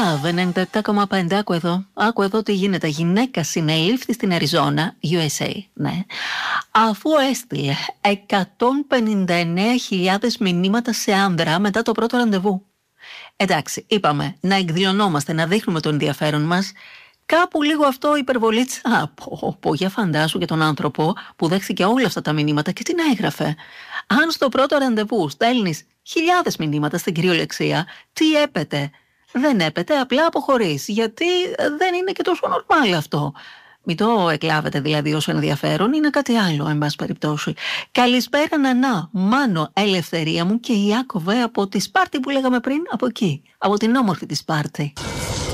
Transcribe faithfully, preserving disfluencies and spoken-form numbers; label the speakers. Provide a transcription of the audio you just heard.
Speaker 1: Love ενενήντα επτά κόμμα πέντε. Άκου εδώ, άκου εδώ τι γίνεται. Γυναίκα συνελήφθη στην Αριζόνα, γιου ες έι, ναι, αφού έστειλε εκατόν πενήντα εννέα χιλιάδες μηνύματα σε άνδρα μετά το πρώτο ραντεβού. Εντάξει, είπαμε να εκδηλωνόμαστε, να δείχνουμε το ενδιαφέρον μας. Κάπου λίγο αυτό υπερβολή. Α, πω, πω, για φαντάσου για τον άνθρωπο που δέχθηκε όλα αυτά τα μηνύματα και τι να έγραφε. Αν στο πρώτο ραντεβού στέλνεις χιλιάδες μηνύματα στην κυριολεξία, τι έπεται? Δεν έπεται, απλά αποχωρείς, γιατί δεν είναι και τόσο νορμάλ αυτό. Μην το εκλάβετε δηλαδή ως ενδιαφέρον, είναι κάτι άλλο, εν πάση περιπτώσει. Καλησπέρα Νανά, Μάνο, Ελευθερία μου και Ιάκωβε από τη Σπάρτη που λέγαμε πριν, από εκεί, από την όμορφη τη Σπάρτη.